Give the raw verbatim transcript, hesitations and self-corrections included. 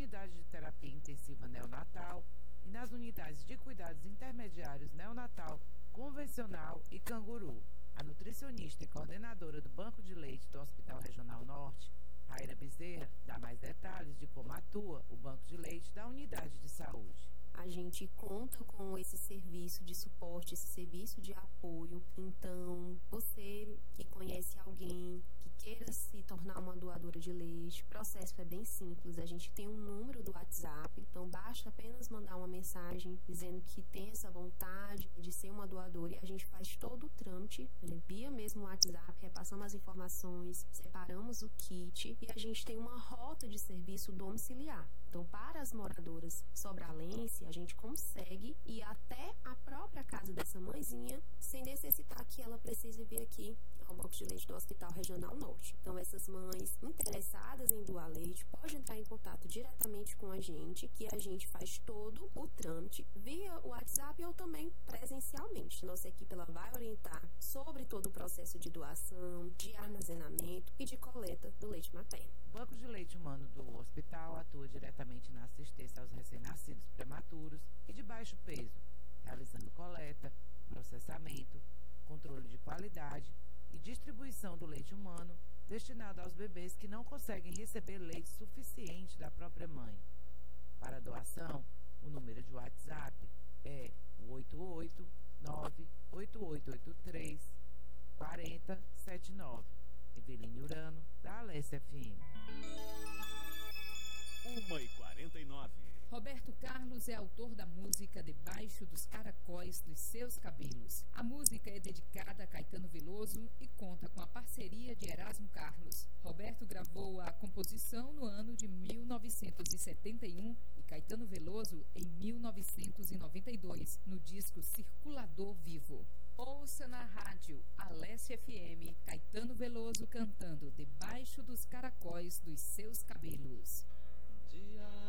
unidade de terapia intensiva neonatal e nas unidades de cuidados intermediários neonatal, convencional e canguru. A nutricionista e coordenadora do Banco de Leite do Hospital Regional Norte, Raira Bezerra, dá mais detalhes de como atua o Banco de Leite da unidade de saúde. A gente conta com esse serviço de suporte, esse serviço de apoio. Então, você que conhece alguém que queira se tornar uma doadora de leite, o processo é bem simples. A gente tem um número do WhatsApp, então basta apenas mandar uma mensagem dizendo que tem essa vontade de ser uma doadora e a gente faz todo o trâmite, né, via mesmo o WhatsApp, repassamos as informações, separamos o kit e a gente tem uma rota de serviço domiciliar. Então, para as moradoras sobralense, a gente consegue ir até a própria casa dessa mãezinha sem necessitar que ela precise vir aqui ao Banco de Leite do Hospital Regional Norte. Então, essas mães interessadas em doar leite podem entrar em contato diretamente com a gente, que a gente faz todo o trâmite via o WhatsApp ou também presencialmente. Nossa equipe ela vai orientar sobre todo o processo de doação, de armazenamento e de coleta do leite materno. O Banco de Leite Humano do hospital atua diretamente na assistência aos recém-nascidos prematuros e de baixo peso, realizando coleta, processamento, controle de qualidade e distribuição do leite humano destinado aos bebês que não conseguem receber leite suficiente da própria mãe. Para doação, o número de WhatsApp é o oito oito nove oito oito oito três quatro zero sete nove. Eveline Urano, da Alessia F M. uma e quarenta e nove. Roberto Carlos é autor da música Debaixo dos Caracóis dos Seus Cabelos. A música é dedicada a Caetano Veloso e conta com a parceria de Erasmo Carlos. Roberto gravou a composição no ano de mil novecentos e setenta e um e Caetano Veloso em mil novecentos e noventa e dois, no disco Circulador Vivo. Ouça na rádio Alessia F M, Caetano Veloso cantando Debaixo dos Caracóis dos Seus Cabelos. Dia